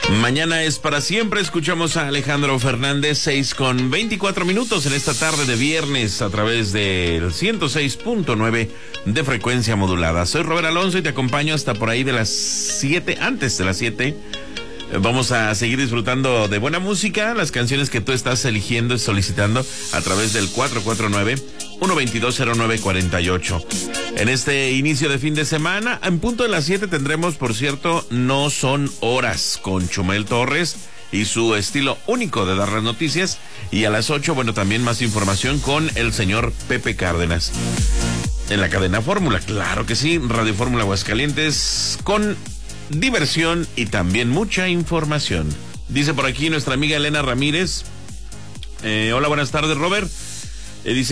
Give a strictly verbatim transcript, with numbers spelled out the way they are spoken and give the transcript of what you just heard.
Mañana es para siempre. Escuchamos a Alejandro Fernández, seis con veinticuatro minutos en esta tarde de viernes a través del ciento seis punto nueve de frecuencia modulada. Soy Robert Alonso y te acompaño hasta por ahí de las siete, antes de las siete. Vamos a seguir disfrutando de buena música, las canciones que tú estás eligiendo y solicitando a través del cuatro cuatro nueve, uno dos dos, cero nueve cuatro ocho. En este inicio de fin de semana, en punto de las siete tendremos, por cierto, No Son Horas con Chumel Torres y su estilo único de dar las noticias. Y a las ocho, bueno, también más información con el señor Pepe Cárdenas. En la cadena Fórmula, claro que sí, Radio Fórmula Aguascalientes, con diversión y también mucha información. Dice por aquí nuestra amiga Elena Ramírez. Eh, hola, buenas tardes, Robert. Eh, dice